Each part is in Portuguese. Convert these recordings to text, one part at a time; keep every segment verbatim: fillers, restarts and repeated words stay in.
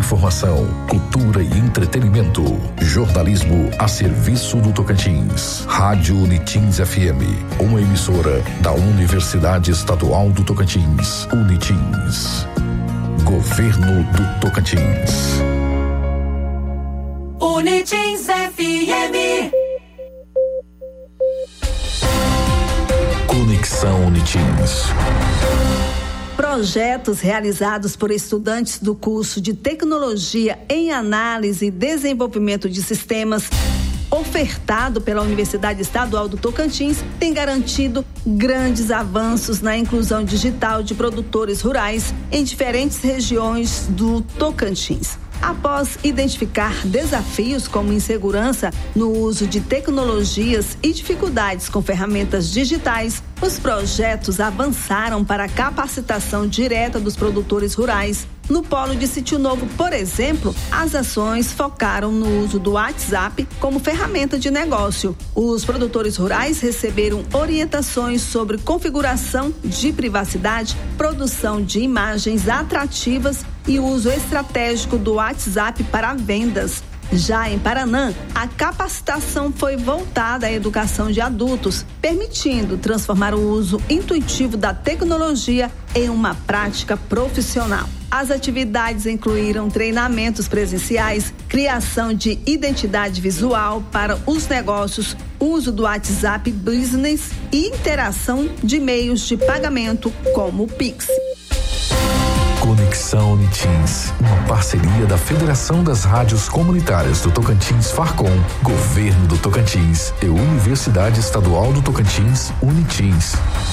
Informação, cultura e entretenimento. Jornalismo a serviço do Tocantins. Rádio Unitins F M, uma emissora da Universidade Estadual do Tocantins. Unitins. Governo do Tocantins. Unitins F M. Conexão Unitins. Projetos realizados por estudantes do curso de Tecnologia em Análise e Desenvolvimento de Sistemas, ofertado pela Universidade Estadual do Tocantins, tem garantido grandes avanços na inclusão digital de produtores rurais em diferentes regiões do Tocantins. Após identificar desafios como insegurança no uso de tecnologias e dificuldades com ferramentas digitais, os projetos avançaram para a capacitação direta dos produtores rurais. No Polo de Sítio Novo, por exemplo, as ações focaram no uso do WhatsApp como ferramenta de negócio. Os produtores rurais receberam orientações sobre configuração de privacidade, produção de imagens atrativas e uso estratégico do WhatsApp para vendas. Já em Paranã, a capacitação foi voltada à educação de adultos, permitindo transformar o uso intuitivo da tecnologia em uma prática profissional. As atividades incluíram treinamentos presenciais, criação de identidade visual para os negócios, uso do WhatsApp Business e interação de meios de pagamento como o Pix. Conexão Unitins, uma parceria da Federação das Rádios Comunitárias do Tocantins Farcom, Governo do Tocantins e Universidade Estadual do Tocantins, Unitins.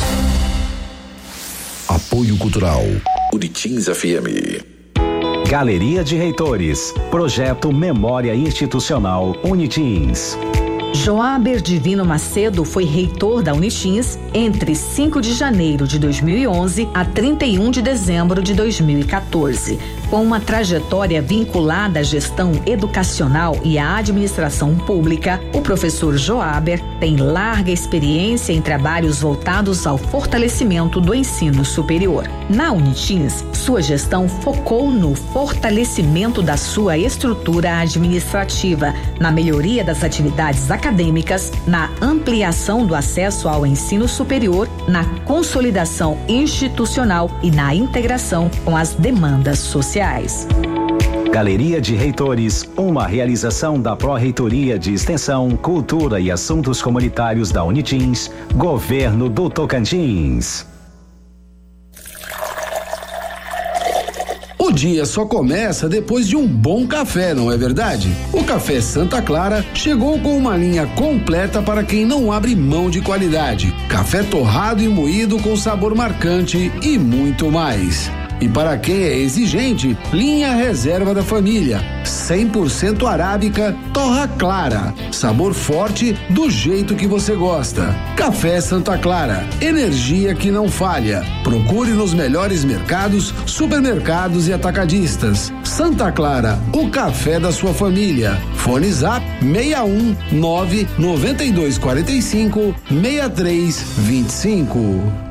Apoio Cultural, Unitins F M. Galeria de Reitores, Projeto Memória Institucional Unitins. Joaber Divino Macedo foi reitor da Unitins entre cinco de janeiro de dois mil e onze a trinta e um de dezembro de dois mil e quatorze. Com uma trajetória vinculada à gestão educacional e à administração pública, o professor Joaber tem larga experiência em trabalhos voltados ao fortalecimento do ensino superior. Na Unitins, sua gestão focou no fortalecimento da sua estrutura administrativa, na melhoria das atividades acadêmicas, na ampliação do acesso ao ensino superior, na consolidação institucional e na integração com as demandas sociais. Galeria de Reitores, uma realização da Pró-Reitoria de Extensão, Cultura e Assuntos Comunitários da Unitins, Governo do Tocantins. O dia só começa depois de um bom café, não é verdade? O Café Santa Clara chegou com uma linha completa para quem não abre mão de qualidade. Café torrado e moído com sabor marcante e muito mais. E para quem é exigente, linha Reserva da Família, cem por cento arábica, torra clara, sabor forte do jeito que você gosta. Café Santa Clara, energia que não falha. Procure nos melhores mercados, supermercados e atacadistas. Santa Clara, o café da sua família. Fone Zap seis um nove nove dois quatro cinco seis três dois cinco.